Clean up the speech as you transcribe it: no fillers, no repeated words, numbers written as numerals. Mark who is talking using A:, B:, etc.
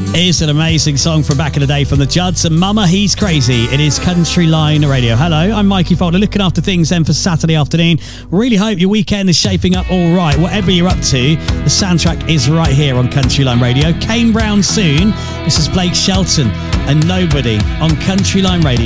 A: It's an amazing song from back in the day from the Judds and Mama He's Crazy. It is Country Line Radio. Hello, I'm Mikey Folder, looking after things then for Saturday afternoon. Really hope your weekend is shaping up all right. Whatever you're up to, the soundtrack is right here on Country Line Radio. Kane Brown soon. This is Blake Shelton and Nobody on Country Line Radio.